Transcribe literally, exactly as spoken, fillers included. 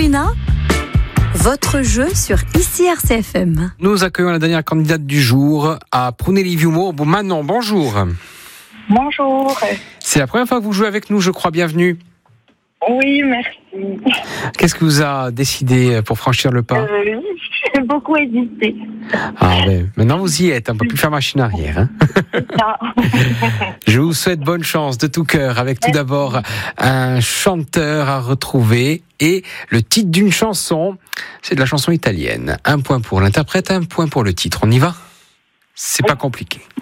Machina, votre jeu sur I C R C F M. Nous accueillons la dernière candidate du jour à Prunelli-Viumo. Bon, Manon, bonjour. Bonjour. C'est la première fois que vous jouez avec nous, je crois. Bienvenue. Oui, merci. Qu'est-ce qui vous a décidé pour franchir le pas ? euh, J'ai beaucoup hésité. Ah ben, maintenant vous y êtes, on ne peut plus faire machine arrière. Hein. Ça. Je vous souhaite bonne chance de tout cœur, avec tout d'abord un chanteur à retrouver et le titre d'une chanson. C'est de la chanson italienne. Un point pour l'interprète, un point pour le titre. On y va ? C'est pas compliqué.